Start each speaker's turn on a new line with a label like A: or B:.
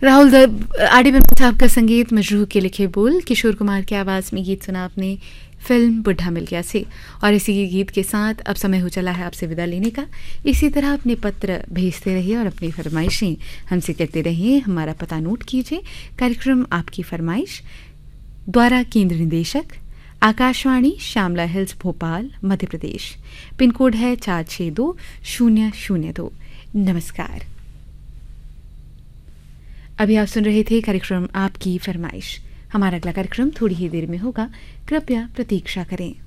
A: राहुल आडिबन साहब का संगीत, मजरूह के लिखे बोल, किशोर कुमार की आवाज़ में गीत सुना आपने फिल्म बुढ़ा मिल गया से। और इसी गीत के साथ अब समय हो चला है आपसे विदा लेने का। इसी तरह अपने पत्र भेजते रहिए और अपनी फरमाइशें हमसे करते रहिए। हमारा पता नोट कीजिए। कार्यक्रम आपकी फरमाइश, द्वारा केंद्र निदेशक Akashvani, Shyamala hills, Bhopal, Madhya Pradesh. Pin code है 462002। नमस्कार। अभी आप सुन रहे थे कार्यक्रम आपकी फरमाइश। हमारा अगला कार्यक्रम थोड़ी ही देर में होगा, कृपया प्रतीक्षा करें।